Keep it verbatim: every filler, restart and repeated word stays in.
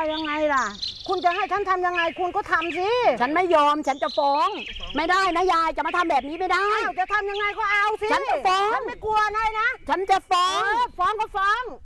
เอายังไงล่ะคุณจะให้ฉันทำยังไงคุณก็ทำสิฉันไม่ยอมฉันจะฟ้องไม่ได้นะยายจะมาทำแบบนี้ไม่ได้จะทำยังไงก็เอาสิฉันจะฟ้องฉันไม่กลัวอะไรนะฉันจะฟ้องฟ้องก็ฟ้อง